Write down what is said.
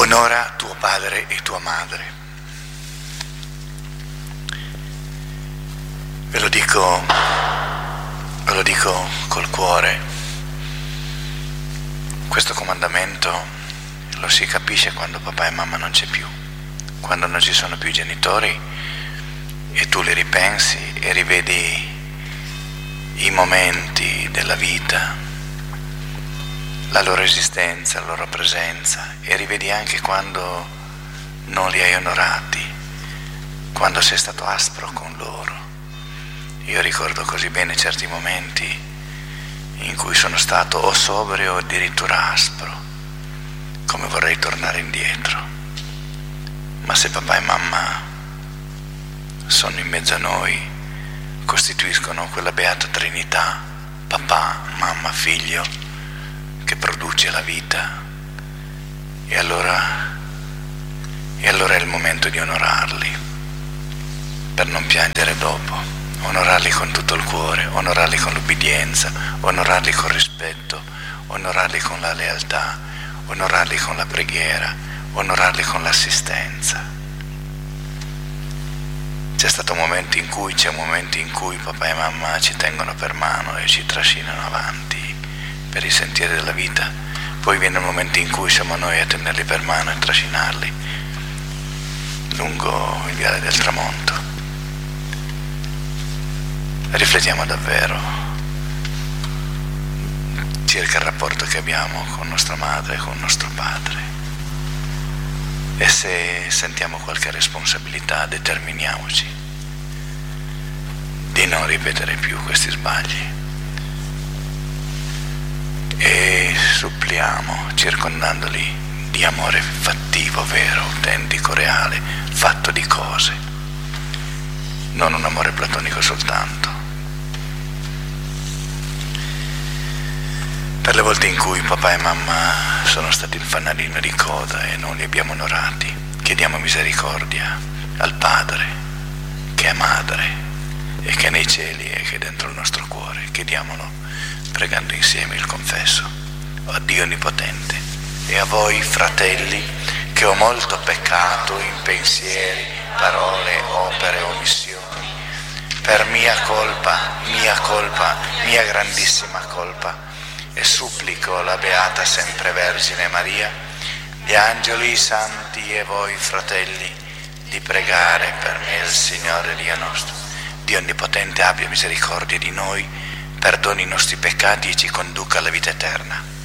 Onora tuo padre e tua madre. Ve lo dico col cuore. Questo comandamento lo si capisce quando papà e mamma non c'è più, quando non ci sono più i genitori e tu li ripensi e rivedi i momenti della vita, la loro esistenza, la loro presenza, e rivedi anche quando non li hai onorati, quando sei stato aspro con loro. Io ricordo così bene certi momenti in cui sono stato o sobrio o addirittura aspro, come vorrei tornare indietro. Ma se papà e mamma sono in mezzo a noi, costituiscono quella beata trinità, papà, mamma, figlio, che produce la vita, e allora è il momento di onorarli, per non piangere dopo, onorarli con tutto il cuore, onorarli con l'ubbidienza, onorarli con rispetto, onorarli con la lealtà, onorarli con la preghiera, onorarli con l'assistenza. C'è un momento in cui papà e mamma ci tengono per mano e ci trascinano avanti per i sentieri della vita. Poi viene il momento in cui siamo noi a tenerli per mano e trascinarli lungo il viale del tramonto. Riflettiamo davvero circa il rapporto che abbiamo con nostra madre e con nostro padre, e se sentiamo qualche responsabilità determiniamoci di non ripetere più questi sbagli e suppliamo, circondandoli di amore fattivo, vero, autentico, reale, fatto di cose, non un amore platonico soltanto. Per le volte in cui papà e mamma sono stati il fanalino di coda e non li abbiamo onorati, chiediamo misericordia al Padre, che è madre e che è nei cieli e che è dentro il nostro cuore. Chiediamolo pregando insieme il confesso. O Dio Onnipotente, e a voi fratelli, che ho molto peccato in pensieri, parole, opere, omissioni, per mia colpa, mia grandissima colpa, e supplico la Beata Sempre Vergine Maria, gli angeli, i santi e voi fratelli, di pregare per me il Signore Dio nostro. Dio Onnipotente abbia misericordia di noi, perdoni i nostri peccati e ci conduca alla vita eterna.